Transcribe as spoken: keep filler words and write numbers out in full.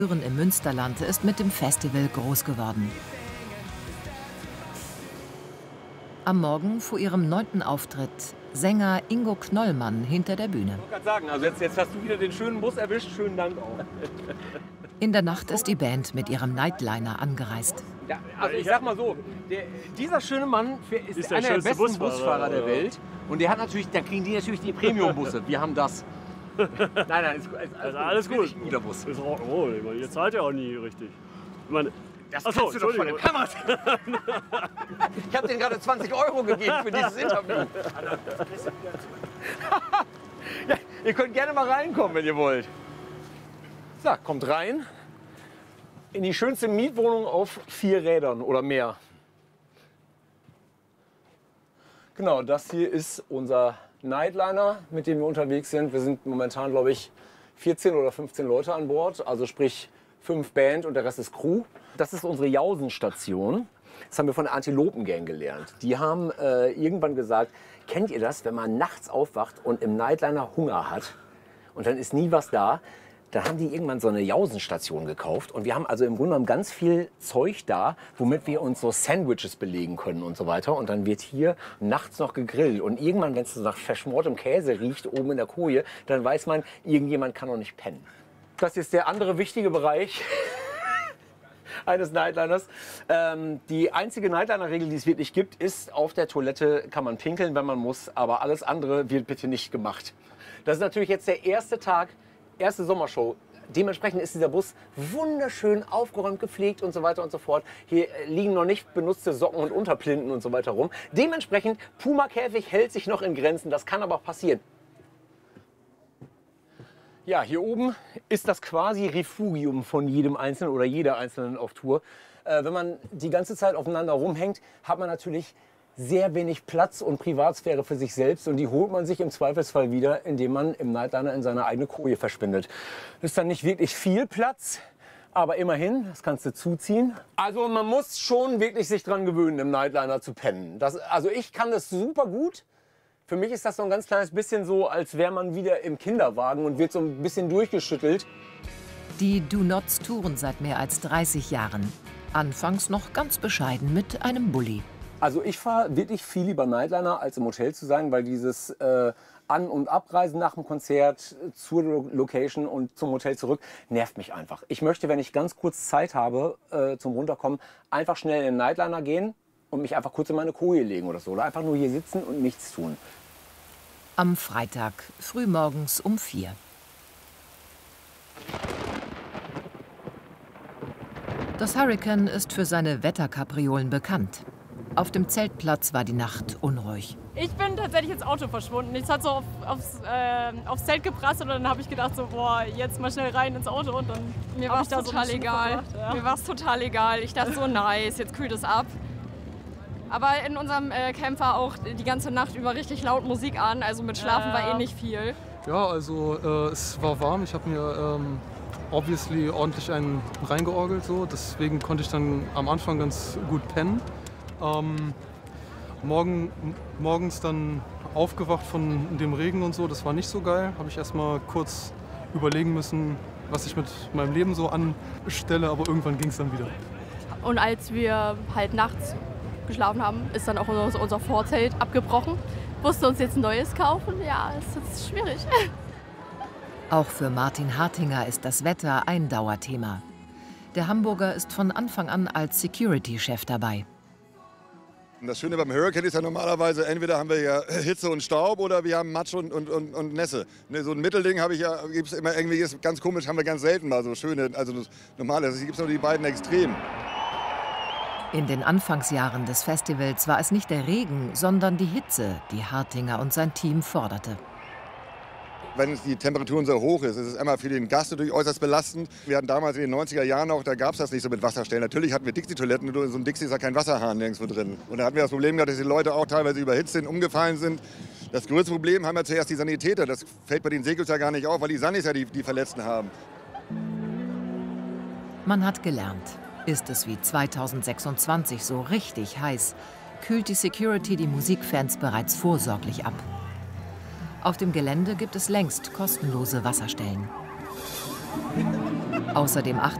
Im Münsterland ist mit dem Festival groß geworden. Am Morgen vor ihrem neunten Auftritt Sänger Ingo Knollmann hinter der Bühne. Ich wollte gerade sagen, also jetzt, jetzt hast du wieder den schönen Bus erwischt. Schönen Dank auch. In der Nacht ist die Band mit ihrem Nightliner angereist. Ja, also ich sag mal so, der, dieser schöne Mann ist, ist einer der besten Busfahrer, Busfahrer der Welt. Und der hat natürlich, da kriegen die natürlich die Premium-Busse. Wir haben das. Nein, nein, ist, ist, also alles gut. Ist ein guter Bus. Ist auch, oh, ihr zahlt ja auch nie richtig. Ich meine, das Achso, kannst du doch von dem Kammer. Ich habe denen gerade zwanzig Euro gegeben für dieses Interview. Ja, ihr könnt gerne mal reinkommen, wenn ihr wollt. So, kommt rein in die schönste Mietwohnung auf vier Rädern oder mehr. Genau, das hier ist unser Nightliner, mit dem wir unterwegs sind. Wir sind momentan, glaube ich, vierzehn oder fünfzehn Leute an Bord, also sprich fünf Band und der Rest ist Crew. Das ist unsere Jausenstation. Das haben wir von der Antilopen-Gang gelernt. Die haben äh, irgendwann gesagt, kennt ihr das, wenn man nachts aufwacht und im Nightliner Hunger hat und dann ist nie was da? Da haben die irgendwann so eine Jausenstation gekauft und wir haben also im Grunde genommen ganz viel Zeug da, womit wir uns so Sandwiches belegen können und so weiter. Und dann wird hier nachts noch gegrillt und irgendwann, wenn es so nach verschmortem Käse riecht oben in der Koje, dann weiß man, irgendjemand kann noch nicht pennen. Das ist der andere wichtige Bereich eines Nightliners. Ähm, die einzige Nightliner-Regel, die es wirklich gibt, ist, auf der Toilette kann man pinkeln, wenn man muss, aber alles andere wird bitte nicht gemacht. Das ist natürlich jetzt der erste Tag, erste Sommershow. Dementsprechend ist dieser Bus wunderschön aufgeräumt, gepflegt und so weiter und so fort. Hier liegen noch nicht benutzte Socken und Unterplinten und so weiter rum. Dementsprechend, Puma-Käfig hält sich noch in Grenzen, das kann aber auch passieren. Ja, hier oben ist das quasi Refugium von jedem Einzelnen oder jeder Einzelnen auf Tour. Äh, wenn man die ganze Zeit aufeinander rumhängt, hat man natürlich sehr wenig Platz und Privatsphäre für sich selbst und die holt man sich im Zweifelsfall wieder, indem man im Nightliner in seine eigene Koje verschwindet. Ist dann nicht wirklich viel Platz, aber immerhin, das kannst du zuziehen. Also man muss schon wirklich sich dran gewöhnen, im Nightliner zu pennen. Das, also ich kann das super gut. Für mich ist das so ein ganz kleines bisschen so, als wäre man wieder im Kinderwagen und wird so ein bisschen durchgeschüttelt. Die Do-Nots touren seit mehr als dreißig Jahren. Anfangs noch ganz bescheiden mit einem Bulli. Also ich fahre wirklich viel lieber Nightliner, als im Hotel zu sein, weil dieses äh, An- und Abreisen nach dem Konzert zur Lo Location und zum Hotel zurück nervt mich einfach. Ich möchte, wenn ich ganz kurz Zeit habe äh, zum Runterkommen, einfach schnell in den Nightliner gehen und mich einfach kurz in meine Koje legen oder so. Oder einfach nur hier sitzen und nichts tun. Am Freitag, frühmorgens um vier. Das Hurricane ist für seine Wetterkapriolen bekannt. Auf dem Zeltplatz war die Nacht unruhig. Ich bin tatsächlich ins Auto verschwunden. Es hat so auf, aufs, äh, aufs Zelt geprasselt und dann habe ich gedacht, so, boah, jetzt mal schnell rein ins Auto. Und dann mir war es total so egal. Ja. Mir war es total egal. Ich dachte so, nice, jetzt kühlt es ab. Aber in unserem äh, Camp war auch die ganze Nacht über richtig laut Musik an. Also mit Schlafen ja. war eh nicht viel. Ja, also äh, es war warm. Ich habe mir ähm, obviously ordentlich einen reingeorgelt. So. Deswegen konnte ich dann am Anfang ganz gut pennen. Ähm, morgen, morgens dann aufgewacht von dem Regen und so, das war nicht so geil. Habe ich erst mal kurz überlegen müssen, was ich mit meinem Leben so anstelle, aber irgendwann ging es dann wieder. Und als wir halt nachts geschlafen haben, ist dann auch unser, unser Vorzelt abgebrochen. Mussten uns jetzt ein neues kaufen. Ja, es ist schwierig. Auch für Martin Hartinger ist das Wetter ein Dauerthema. Der Hamburger ist von Anfang an als Security-Chef dabei. Das Schöne beim Hurricane ist ja normalerweise, entweder haben wir ja Hitze und Staub oder wir haben Matsch und, und, und, und Nässe. Ne, so ein Mittelding habe ich ja, gibt es immer irgendwie, ist ganz komisch, haben wir ganz selten mal so schöne, also das normale, also hier gibt es nur die beiden Extremen. In den Anfangsjahren des Festivals war es nicht der Regen, sondern die Hitze, die Hartinger und sein Team forderte. Wenn die Temperaturen so hoch ist, ist es einmal für den Gast natürlich äußerst belastend. Wir hatten damals in den neunziger Jahren auch, da gab es das nicht so mit Wasserstellen. Natürlich hatten wir Dixie-Toiletten, nur in so einem Dixie ist ja kein Wasserhahn nirgendwo drin. Und da hatten wir das Problem gehabt, dass die Leute auch teilweise überhitzt sind, umgefallen sind. Das größte Problem haben wir zuerst die Sanitäter. Das fällt bei den Segels ja gar nicht auf, weil die Sannis ja die, die Verletzten haben. Man hat gelernt. Ist es wie zweitausendsechsundzwanzig so richtig heiß, kühlt die Security die Musikfans bereits vorsorglich ab. Auf dem Gelände gibt es längst kostenlose Wasserstellen. Außerdem achten